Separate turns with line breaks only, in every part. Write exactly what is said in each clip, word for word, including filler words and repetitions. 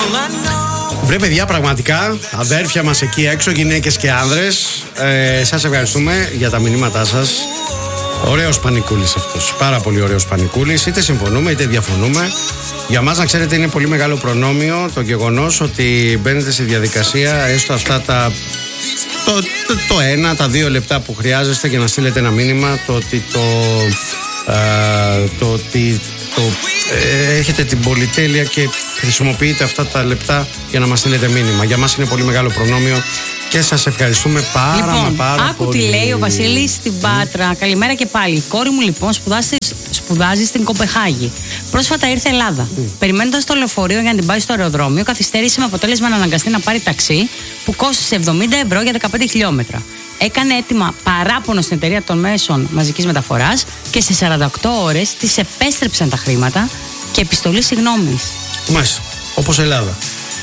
Βρε παιδιά, πραγματικά, αδέρφια μας εκεί έξω, γυναίκες και άνδρες, ε, σας ευχαριστούμε για τα μηνύματά σας. Ωραίος πανικούλης αυτός, πάρα πολύ ωραίος πανικούλης. Είτε συμφωνούμε είτε διαφωνούμε. Για μας, να ξέρετε, είναι πολύ μεγάλο προνόμιο το γεγονός ότι μπαίνετε στη διαδικασία έστω αυτά τα το, το, το ένα, τα δύο λεπτά που χρειάζεστε για να στείλετε ένα μήνυμα. Το ότι το, α, το, ότι το ε, έχετε την πολυτέλεια και χρησιμοποιείτε αυτά τα λεπτά για να μας στείλετε μήνυμα. Για μας είναι πολύ μεγάλο προνόμιο και σας ευχαριστούμε πάρα
λοιπόν,
μα πάρα
άκου
πολύ.
τι λέει ο Βασίλης στην Πάτρα. Mm. Καλημέρα και πάλι. Η κόρη μου λοιπόν σπουδάζει, σπουδάζει στην Κοπεχάγη. Πρόσφατα ήρθε Ελλάδα. Mm. Περιμένοντας το λεωφορείο για να την πάει στο αεροδρόμιο, καθυστέρησε με αποτέλεσμα να αναγκαστεί να πάρει ταξί που κόστησε εβδομήντα ευρώ για δεκαπέντε χιλιόμετρα. Έκανε αίτημα παράπονο στην εταιρεία των μέσων μαζικής μεταφοράς και σε σαράντα οκτώ ώρες της επέστρεψαν τα χρήματα και επιστολή συγγνώμης.
Μάλιστα. Όπως Ελλάδα.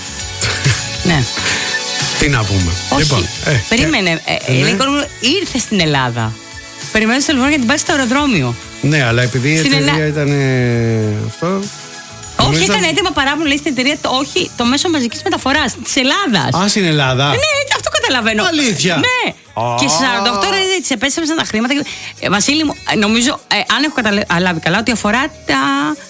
Ναι.
Τι να πούμε.
Όχι.
Λοιπόν, ε,
περίμενε. Ε, ε, ναι. ε, ήρθε στην Ελλάδα. Περιμένω στο λεωφορείο για την πάει στο αεροδρόμιο.
Ναι, αλλά επειδή η εταιρεία Ελλά... ήταν. Ε, αυτό.
Όχι,
νομίζω...
έκανε έτοιμα παράπονο, λέει στην εταιρεία. Το, όχι, το μέσο μαζικής μεταφοράς της Ελλάδας.
Α, στην Ελλάδα.
Ναι, αυτό καταλαβαίνω.
Αλήθεια.
Ναι. Oh. Και στις σαράντα οκτώ ώρες της επέστρεψαν τα χρήματα. Ε, Βασίλη μου, νομίζω, ε, αν έχω καταλάβει καλά, ότι αφορά τα.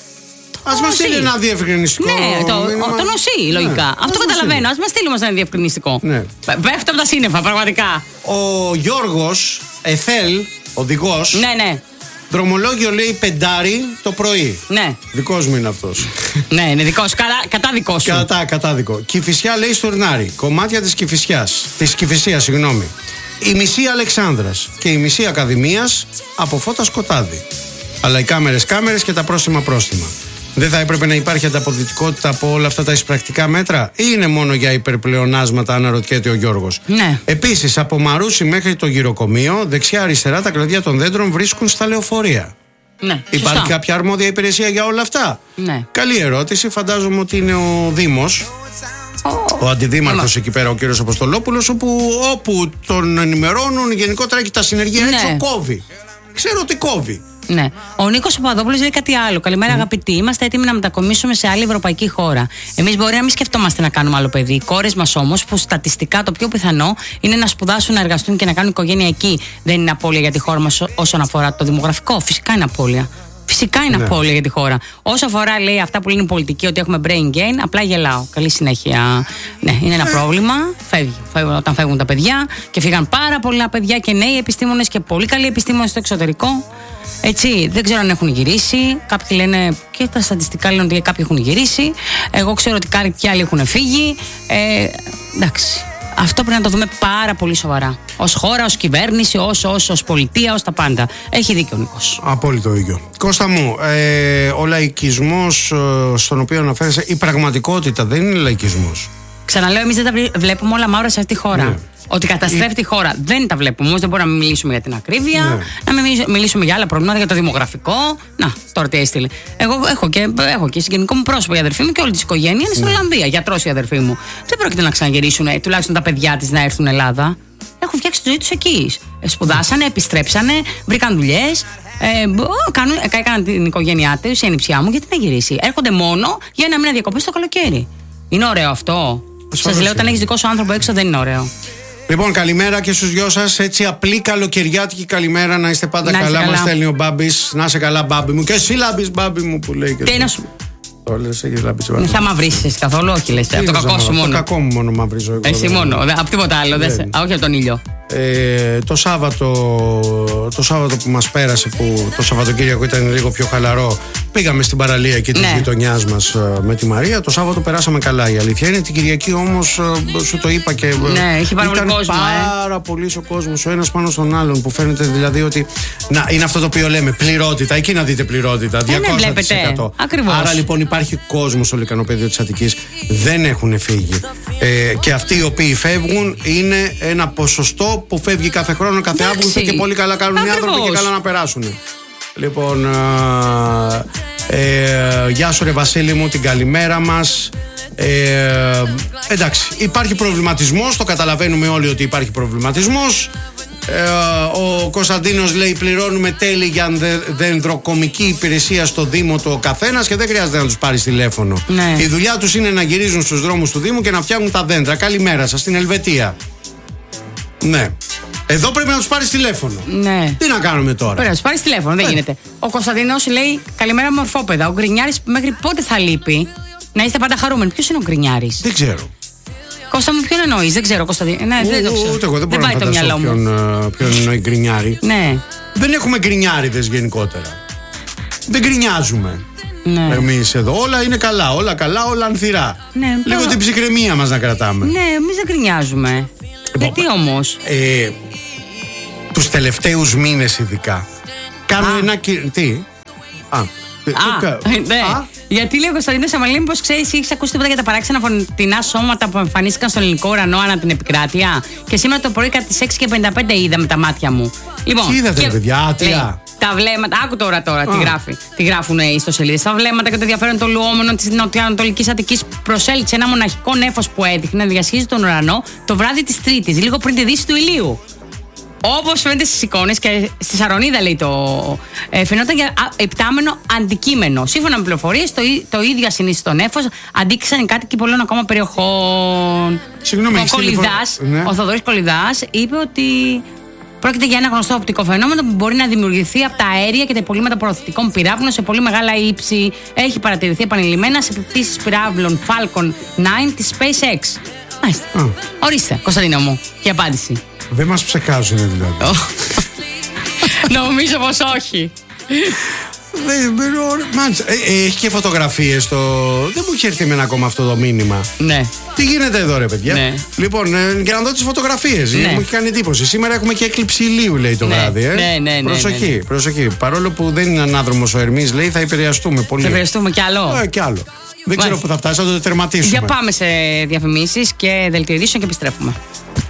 Ας μας στείλει ένα διευκρινιστικό.
Ναι, το, το νοσί, λογικά. Ναι, αυτό καταλαβαίνω. Ας μας στείλει όμως ένα διευκρινιστικό. Ναι. Πέφτω από τα σύννεφα, πραγματικά.
Ο Γιώργος Εθέλ, οδηγός.
Ναι, ναι.
Δρομολόγιο λέει πεντάρι το πρωί.
Ναι.
Δικός μου είναι αυτός.
Ναι, είναι δικός. Κατά, κατά δικό σου.
Κατά, κατάδικο. Κηφισιά λέει Στουρνάρι. Κομμάτια της Κηφισιάς. Της Κηφισίας, συγγνώμη. Η μισή Αλεξάνδρας και η μισή Ακαδημίας από Φώτα Σκοτάδι. Αλλά οι κάμερες κάμερες και τα πρόστιμα πρόστιμα. Δεν θα έπρεπε να υπάρχει ανταποδυτικότητα από όλα αυτά τα εισπρακτικά μέτρα, ή είναι μόνο για υπερπλεονάσματα, αναρωτιέται ο Γιώργος.
Ναι.
Επίσης, από Μαρούσι μέχρι το γυροκομείο, δεξιά-αριστερά τα κλαδιά των δέντρων βρίσκουν στα λεωφορεία.
Ναι,
υπάρχει
σωστά.
κάποια αρμόδια υπηρεσία για όλα αυτά?
Ναι.
Καλή ερώτηση. Φαντάζομαι ότι είναι ο Δήμος. Oh. Ο αντιδήμαρχος εκεί πέρα, ο κύριος Αποστολόπουλος, όπου όπου τον ενημερώνουν γενικότερα και τα συνεργεία ναι. έξω κόβει. Ξέρω ότι κόβει.
Ναι. Ο Νίκος Παπαδόπουλος λέει κάτι άλλο. Καλημέρα, mm. αγαπητοί. Είμαστε έτοιμοι να μετακομίσουμε σε άλλη ευρωπαϊκή χώρα. Εμείς μπορεί να μην σκεφτόμαστε να κάνουμε άλλο παιδί. Οι κόρες μας όμως, που στατιστικά το πιο πιθανό είναι να σπουδάσουν, να εργαστούν και να κάνουν οικογένεια εκεί, δεν είναι απώλεια για τη χώρα μας όσον αφορά το δημογραφικό? Φυσικά είναι απώλεια. Φυσικά είναι ναι. απώλεια για τη χώρα. Όσο αφορά, λέει, αυτά που λένε οι πολιτικοί ότι έχουμε brain gain, απλά γελάω. Καλή συνέχεια. Ναι, είναι ένα πρόβλημα. Φεύγει. Φεύγουν, όταν φεύγουν τα παιδιά, και φύγαν πάρα πολλά παιδιά και νέοι επιστήμονες και πολύ καλοί επιστήμονες στο εξωτερικό. Έτσι, δεν ξέρω αν έχουν γυρίσει. Κάποιοι λένε, και τα στατιστικά λένε ότι κάποιοι έχουν γυρίσει. Εγώ ξέρω ότι κάποιοι άλλοι έχουν φύγει. Ε, εντάξει. Αυτό πρέπει να το δούμε πάρα πολύ σοβαρά. Ως χώρα, ως κυβέρνηση, ως, ως, ως πολιτεία, ως τα πάντα. Έχει δίκιο ο Νίκος.
Απόλυτο ίδιο. Κώστα μου, ε, ο λαϊκισμός ε, στον οποίο αναφέρεσαι, η πραγματικότητα δεν είναι λαϊκισμός.
Ξαναλέω, εμείς δεν τα βλέπουμε όλα μαύρα σε αυτή τη χώρα. Ναι. Ότι καταστρέφει τη χώρα. Δεν τα βλέπουμε. Όμως δεν μπορούμε να μιλήσουμε για την ακρίβεια, ναι. να μην μιλήσουμε για άλλα προβλήματα, για το δημογραφικό. Να, τώρα τι έστειλε. Εγώ έχω και, έχω και συγγενικό μου πρόσωπο, η αδερφή μου και όλη τη οικογένεια είναι στην ναι. Ολλανδία. Γιατρός η αδερφή μου. Δεν πρόκειται να ξαναγυρίσουν, τουλάχιστον τα παιδιά της να έρθουν Ελλάδα. Έχουν φτιάξει τη ζωή τους εκεί. Σπουδάσανε, επιστρέψανε, βρήκαν δουλειές. Ε, έκαναν την οικογένειά τους, η ανιψιά μου, γιατί να γυρίσει? Έρχονται μόνο για ένα μήνα διακοπές το καλοκαίρι. Είναι ωραίο αυτό? Σας λέω, όταν έχεις δικό σου άνθρωπο έξω δεν είναι ωραίο. Λοιπόν, καλημέρα και στους δυο σας. Έτσι, απλή καλοκαιριάτικη καλημέρα. Να είστε πάντα να καλά. Μας στέλνει ο Μπάμπης. Να είσαι καλά, Μπάμπη μου. Και εσύ λάμπεις, Μπάμπη μου, που λέει. Τι να σου. Το λες, έχεις λάμπεις, Μπάμπη. Θα μαυρίσεις εσύ καθόλου? Όχι, λες. Από το κακό σου μόνο. Το κακό μου μόνο μαυρίζω εγώ. Εσύ μόνο. Από τίποτα άλλο. Όχι από τον ήλιο. Ε, το Σάββατο το Σάββατο που μας πέρασε, που το Σαββατοκύριακο ήταν λίγο πιο χαλαρό, πήγαμε στην παραλία εκεί της ναι. γειτονιάς μας με τη Μαρία. Το Σάββατο περάσαμε καλά, η αλήθεια είναι. Την Κυριακή όμως, σου το είπα και ναι, είχε πάρα
ήταν
πολύ κόσμο,
πάρα
ε.
πολύ ο κόσμος, ο ένας πάνω στον άλλον, που φαίνεται δηλαδή ότι να, είναι αυτό το οποίο λέμε πληρότητα. Εκεί να δείτε πληρότητα, διακόσια τοις εκατό.
Ακριβώς.
Άρα λοιπόν υπάρχει κόσμος στο λικανοπέδιο της Αττικής, δεν έχουν φύγει. Ε, και αυτοί οι οποίοι φεύγουν είναι ένα ποσοστό που φεύγει κάθε χρόνο, κάθε Αύγουστο, και πολύ καλά κάνουν οι άνθρωποι και καλά να περάσουν. Λοιπόν, ε, ε, γεια σου ρε Βασίλη μου, την καλημέρα μας. Ε, εντάξει, υπάρχει προβληματισμός, το καταλαβαίνουμε όλοι ότι υπάρχει προβληματισμός. Ε, ο Κωνσταντίνος λέει: πληρώνουμε τέλη για δενδροκομική υπηρεσία στο Δήμο το καθένας και δεν χρειάζεται να τους πάρεις τηλέφωνο.
Ναι.
Η δουλειά τους είναι να γυρίζουν στους δρόμους του Δήμου και να φτιάχνουν τα δέντρα. Καλημέρα σας, στην Ελβετία. Ναι. Εδώ πρέπει να τους πάρεις τηλέφωνο.
Ναι.
Τι να κάνουμε τώρα.
Πρέπει να τους πάρεις τηλέφωνο, δεν
ε.
γίνεται. Ο Κωνσταντίνος λέει: καλημέρα, μορφόπεδα. Ο Γκρινιάρης μέχρι πότε θα λείπει? Να είστε πάντα χαρούμενοι. Ποιος είναι ο Γκρινιάρης?
Δεν ξέρω.
Κώστα μου, ποιον εννοείς? Δεν ξέρω, Κωνσταντίνο. Ναι, δεν το ξέρω.
Ούτε εγώ δεν μπορώ
πάει
να
το μυαλό
φανταστώ ποιον, ποιον εννοεί γκρινιάρη.
Ναι.
Δεν έχουμε γκρινιάριδες γενικότερα. Δεν γκρινιάζουμε.
Ναι.
Εμείς εδώ όλα είναι καλά, όλα καλά, όλα ανθυρά.
Ναι,
λίγο
πάω...
την ψυχραιμία μας να κρατάμε.
Ναι, εμείς δεν γκρινιάζουμε. Γιατί όμως?
Ε, τους τελευταίους μήνες ειδικά κάνω
Α.
ένα... Τι? Α,
Α, ναι. Α. Γιατί λέει ο Κωνσταντίνος Αμαλίνη, πως ξέρεις, έχεις ακούσει τίποτα για τα παράξενα φωτεινά σώματα που εμφανίστηκαν στον ελληνικό ουρανό ανά την επικράτεια? Και σήμερα το πρωί κατά τις έξι και πενήντα πέντε είδα με τα μάτια μου. Λοιπόν,
τι είδατε, και... παιδιά, άτια.
Τα βλέμματα, άκου τώρα τώρα, τι γράφει. Τι γράφουν οι ιστοσελίδες. Τα βλέμματα και το ενδιαφέρον των λουόμενων της νοτιοανατολικής Αττικής προσέλκυσε ένα μοναχικό νέφος που έδειχνε να διασχίζει τον ουρανό το βράδυ της Τρίτης, λίγο πριν τη δύση του ηλίου. Όπως φαίνεται στις εικόνες και στη Σαρονίδα, λέει το. Ε, φαινόταν για επτάμενο αντικείμενο. Σύμφωνα με πληροφορίες, το, το ίδιο ασυνήθιστο νέφος αντίκρισαν οι κάτοικοι πολλών ακόμα περιοχών.
Συγγνώμη,
ο Κολιδάς, ναι. ο Θοδωρής Κολιδάς, είπε ότι πρόκειται για ένα γνωστό οπτικό φαινόμενο που μπορεί να δημιουργηθεί από τα αέρια και τα υπολείμματα προωθητικών πυράβλων σε πολύ μεγάλα ύψη. Έχει παρατηρηθεί επανειλημμένα σε επιπτήσεις πυράβλων Falcon εννιά της SpaceX. Μάλιστα. Mm. Ορίστε, Κωνσταντίνο μου, η απάντηση.
Δεν μας ψεκάζουν δηλαδή.
Νομίζω πως όχι.
Έχει και φωτογραφίες στο... Δεν μου έχει έρθει εμένα ακόμα αυτό το μήνυμα.
Ναι.
Τι γίνεται εδώ, ρε παιδιά?
Ναι.
Λοιπόν, για να δω τις φωτογραφίες.
Ναι.
Μου έχει κάνει εντύπωση. Σήμερα έχουμε και έκλειψη ηλίου, λέει το
ναι.
βράδυ. Ε.
Ναι, ναι, ναι,
προσοχή,
ναι, ναι.
προσοχή. Παρόλο που δεν είναι ανάδρομος ο Ερμής, λέει, θα επηρεαστούμε πολύ.
Θα επηρεαστούμε κι άλλο.
Ε, κι άλλο. Δεν ξέρω που θα φτάσει, θα το τερματίσουμε.
Για πάμε σε διαφημίσεις και δελτίο ειδήσεων και επιστρέφουμε.